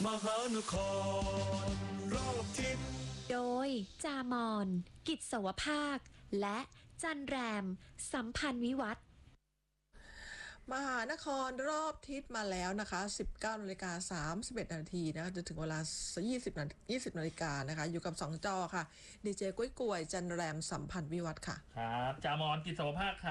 มหานครรอบทิศโดยจามอนกิจสวภาคและจันแรมสัมพันธ์วิวัฒน์มหานครรอบทิศมาแล้วนะคะ 19:31 นาทีนะคะจนถึงเวลา 20 นาฬิกานะคะอยู่กับ2 จอค่ะดีเจกุ้ยกวยจันแรมสัมพันธ์วิวัฒน์ค่ะครับจามอนกิจสวภาค